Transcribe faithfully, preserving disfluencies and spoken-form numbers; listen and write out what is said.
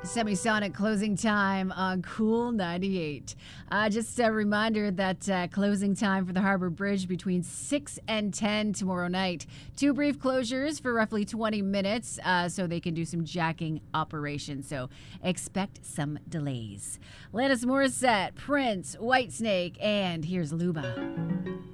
Semisonic closing time on Cool ninety-eight. Uh, just a reminder that uh, closing time for the Harbor Bridge between six and ten tomorrow night. Two brief closures for roughly twenty minutes uh, so they can do some jacking operations. So expect some delays. Alanis Morissette, Prince, Whitesnake, and here's Luba.